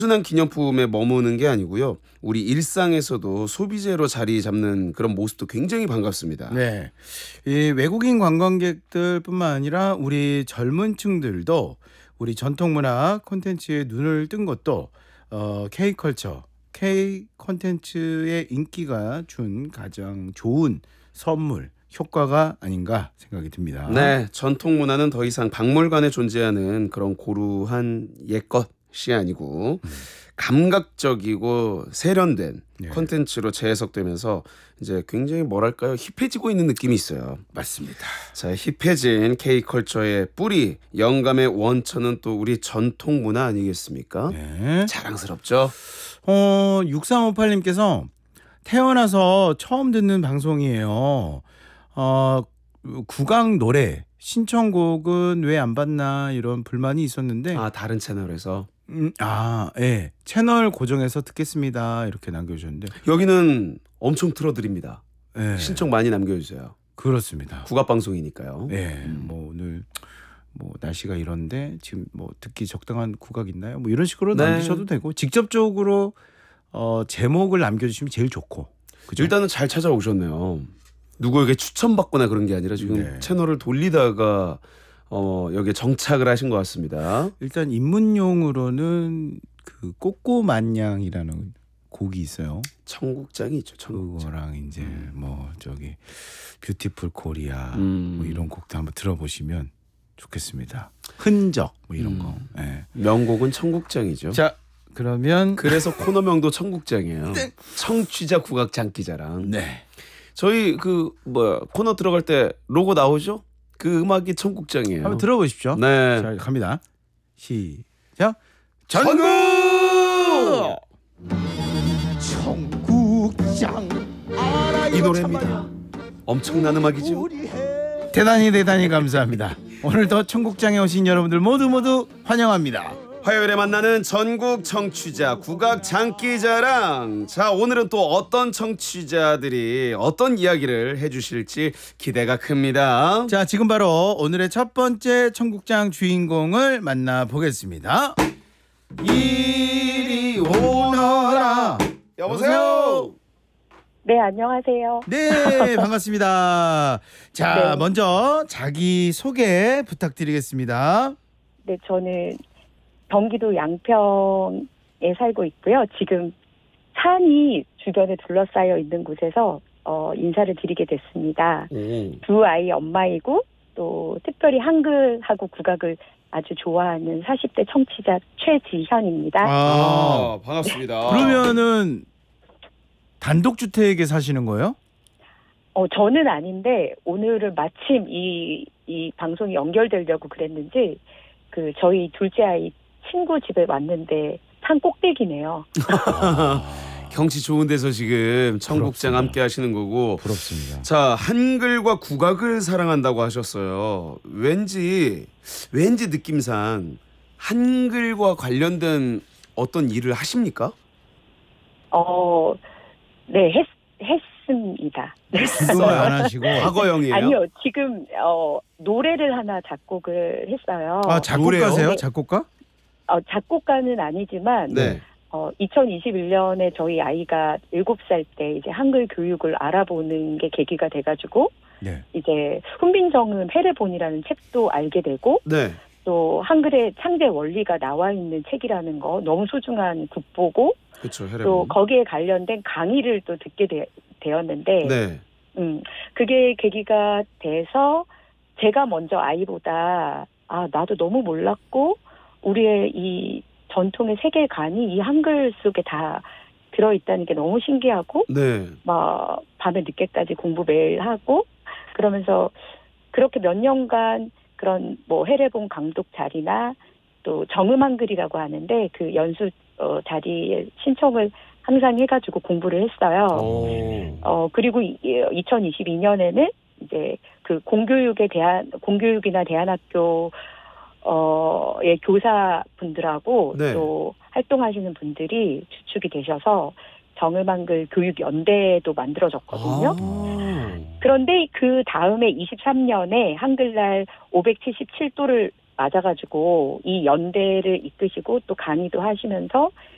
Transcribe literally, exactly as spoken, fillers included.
단순한 기념품에 머무는 게 아니고요. 우리 일상에서도 소비재로 자리 잡는 그런 모습도 굉장히 반갑습니다. 네. 이 외국인 관광객들뿐만 아니라 우리 젊은 층들도 우리 전통문화 콘텐츠에 눈을 뜬 것도 어, K컬처, K 콘텐츠의 인기가 준 가장 좋은 선물, 효과가 아닌가 생각이 듭니다. 네, 전통 문화는 더 이상 박물관에 존재하는 그런 고루한 옛것이 아니고 감각적이고 세련된 네. 콘텐츠로 재해석되면서 이제 굉장히 뭐랄까요, 힙해지고 있는 느낌이 있어요. 맞습니다. 자, 힙해진 K컬처의 뿌리, 영감의 원천은 또 우리 전통 문화 아니겠습니까? 네. 자랑스럽죠. 어, 육삼오팔님께서 태어나서 처음 듣는 방송이에요. 어, 국악 노래 신청곡은 왜 안 받나 이런 불만이 있었는데 아, 다른 채널에서 음, 아, 예. 채널 고정해서 듣겠습니다. 이렇게 남겨주셨는데 여기는 엄청 틀어드립니다. 예. 신청 많이 남겨주세요. 그렇습니다. 국악 방송이니까요. 예. 뭐 오늘 뭐 날씨가 이런데 지금 뭐 듣기 적당한 국악 있나요? 뭐 이런 식으로 네. 남기셔도 되고 직접적으로 어, 제목을 남겨주시면 제일 좋고. 그죠? 일단은 잘 찾아오셨네요. 누구에게 추천받거나 그런 게 아니라 지금 네. 채널을 돌리다가 어, 여기에 정착을 하신 것 같습니다. 일단 입문용으로는 그 꼬꼬만냥이라는 곡이 있어요. 청국장이 있죠. 청국장. 그거랑 이제 뭐 저기 뷰티풀 코리아 음. 뭐 이런 곡도 한번 들어보시면 좋겠습니다. 흔적 뭐 이런 거. 예. 명곡은 청국장이죠. 자 그러면 그래서 코너명도 청국장이에요. 청취자 국악 장기자랑. 네. 저희 그 뭐야 코너 들어갈 때 로고 나오죠? 그 음악이 청국장이에요. 한번 들어보십시오. 네. 자 갑니다. 시작. 전국! 청국장 이 노래입니다. 엄청난 음악이죠. 대단히 대단히 감사합니다. 오늘도 청국장에 오신 여러분들 모두 모두 환영합니다. 화요일에 만나는 전국 청취자 국악 장기자랑. 자, 오늘은 또 어떤 청취자들이 어떤 이야기를 해주실지 기대가 큽니다. 자 지금 바로 오늘의 첫 번째 청국장 주인공을 만나보겠습니다. 이리 오너라. 여보세요. 네, 안녕하세요. 네 반갑습니다. 자 네. 먼저 자기 소개 부탁드리겠습니다. 네, 저는 경기도 양평에 살고 있고요. 지금 산이 주변에 둘러싸여 있는 곳에서 어, 인사를 드리게 됐습니다. 오. 두 아이 엄마이고 또 특별히 한글하고 국악을 아주 좋아하는 사십 대 청취자 최지현입니다. 아, 아, 반갑습니다. 그러면은 단독주택에 사시는 거예요? 어, 저는 아닌데 오늘은 마침 이, 이 방송이 연결되려고 그랬는지 그 저희 둘째 아이 친구 집에 왔는데 산 꼭대기네요. 경치 좋은 데서 지금 청국장 부럽습니다. 함께 하시는 거고. 부럽습니다. 자, 한글과 국악을 사랑한다고 하셨어요. 왠지 왠지 느낌상 한글과 관련된 어떤 일을 하십니까? 어, 네, 했, 했습니다. 지금은 안 하시고 과거형이에요? 아니요, 지금 어, 노래를 하나 작곡을 했어요. 아 작곡가세요? 노래요? 작곡가? 어, 작곡가는 아니지만 네. 어, 이천이십일 년에 저희 아이가 일곱 살 때 이제 한글 교육을 알아보는 게 계기가 돼가지고 네. 이제 훈민정음 헤르본이라는 책도 알게 되고 네. 또 한글의 창제 원리가 나와 있는 책이라는 거 너무 소중한 국보고 그렇죠. 또 거기에 관련된 강의를 또 듣게 되, 되었는데 네. 음, 그게 계기가 돼서 제가 먼저 아이보다 아 나도 너무 몰랐고 우리의 이 전통의 세계관이 이 한글 속에 다 들어있다는 게 너무 신기하고 네. 막 밤에 늦게까지 공부 매일 하고 그러면서 그렇게 몇 년간 그런 뭐 해례본 감독 자리나 또 정음한글이라고 하는데 그 연수 어, 자리에 신청을 항상 해가지고 공부를 했어요. 오. 어 그리고 이, 이천이십이 년에는 이제 그 공교육에 대한 공교육이나 대안학교 어의 교사분들하고 네. 또 활동하시는 분들이 주축이 되셔서 정음한글 교육연대도 만들어졌거든요. 아. 그런데 그 다음에 이십삼 년에 한글날 오백칠십칠 도를 맞아가지고 이 연대를 이끄시고 또 강의도 하시면서